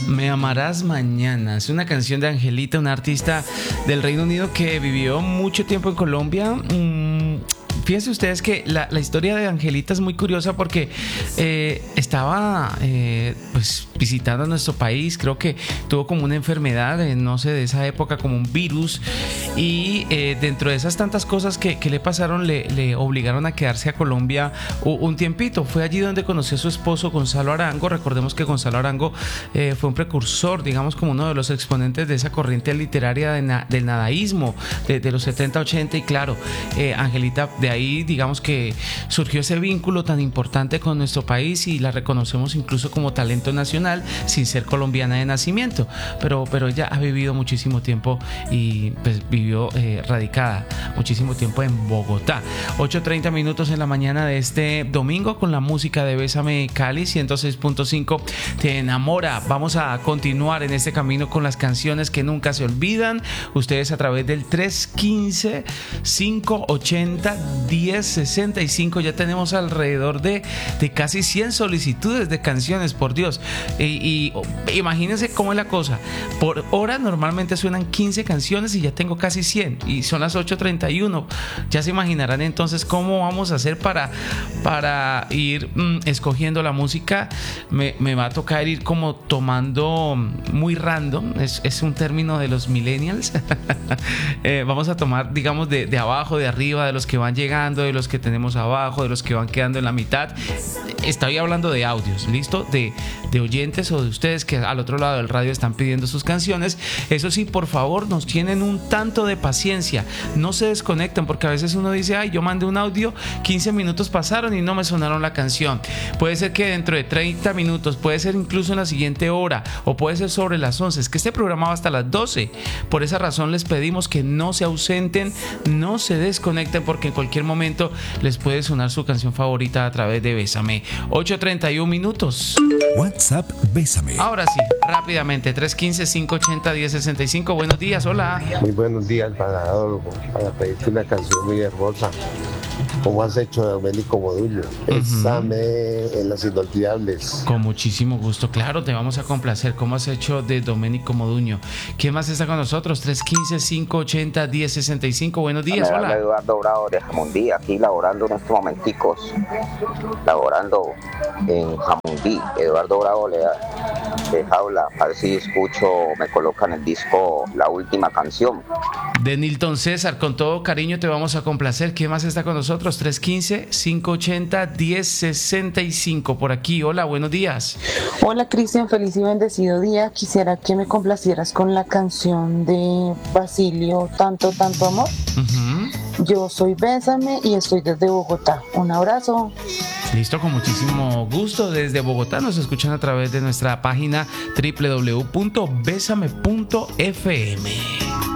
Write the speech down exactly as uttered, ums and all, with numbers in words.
Me amarás mañana. Es una canción de Angelita, una artista del Reino Unido que vivió mucho tiempo en Colombia. Mm, fíjense ustedes que la, la historia de Angelita es muy curiosa porque eh, estaba eh, pues visitando nuestro país. Creo que tuvo como una enfermedad, eh, no sé, de esa época, como un virus. Y eh, dentro de esas tantas cosas que, que le pasaron, le, le obligaron a quedarse a Colombia un tiempito. Fue allí donde conoció a su esposo Gonzalo Arango. Recordemos que Gonzalo Arango eh, fue un precursor, digamos, como uno de los exponentes de esa corriente literaria de na, del nadaísmo de, de los setenta, ochenta. Y claro, eh, Angelita, de ahí digamos que surgió ese vínculo tan importante con nuestro país y la reconocemos incluso como talento nacional sin ser colombiana de nacimiento, pero, pero ella ha vivido muchísimo tiempo y pues vivió eh, radicada muchísimo tiempo en Bogotá. Ocho treinta minutos en la mañana de este domingo con la música de Bésame Cali ciento seis punto cinco te enamora. Vamos a continuar en este camino con las canciones que nunca se olvidan. Ustedes a través del tres uno cinco, cinco ocho cero, diez sesenta y cinco ya tenemos alrededor de, de casi cien solicitudes de canciones, por Dios. Y, y imagínense cómo es la cosa. Por hora normalmente suenan quince canciones y ya tengo casi cien y son las ocho treinta y uno. Ya se imaginarán entonces cómo vamos a hacer para, para ir mmm, escogiendo la música. Me, me va a tocar ir como tomando muy random, es, es un término de los millennials. eh, vamos a tomar, digamos, de, de abajo, de arriba, de los que van llegando, de los que tenemos abajo, de los que van quedando en la mitad. Estoy hablando de audios, ¿listo? De, de oyentes o de ustedes que al otro lado del radio están pidiendo sus canciones. Eso sí, por favor, nos tienen un tanto de paciencia. No se desconecten porque a veces uno dice, ay, yo mandé un audio, quince minutos pasaron y no me sonaron la canción. Puede ser que dentro de treinta minutos, puede ser incluso en la siguiente hora o puede ser sobre las once. Es que este programa va hasta las doce. Por esa razón les pedimos que no se ausenten, no se desconecten porque en cualquier momento les puede sonar su canción favorita a través de Bésame. ocho treinta y uno minutos. WhatsApp Bésame. Ahora sí, rápidamente, tres uno cinco, cinco ocho cero, diez sesenta y cinco. Buenos días, hola. Muy buenos días, Panadólogo, para pedirte una canción muy hermosa. ¿Cómo has hecho, Domenico Modugno? Bésame uh-huh. en Las Inolvidables. Con muchísimo gusto, claro, te vamos a complacer. ¿Cómo has hecho de Domenico Modugno? ¿Quién más está con nosotros? tres uno cinco, cinco ocho cero, diez sesenta y cinco. Buenos días, hola. Hola, Eduardo Bravo de Jamundí, aquí laborando en estos momenticos, laborando en Jamundí. Eduardo Bravo le da de jaula, a ver si escucho, me colocan el disco La Última Canción. De Nilton César, con todo cariño te vamos a complacer. ¿Quién más está con nosotros? tres uno cinco, cinco ocho cero, diez sesenta y cinco por aquí. Hola, buenos días. Hola, Cristian, feliz y bendecido día. Quisiera que me complacieras con la canción de Basilio, Tanto, Tanto Amor. Uh-huh. Yo soy Bésame y estoy desde Bogotá. Un abrazo. Listo, con muchísimo gusto. Desde Bogotá nos escuchan a través de nuestra página doble u doble u doble u punto bésame punto efe eme.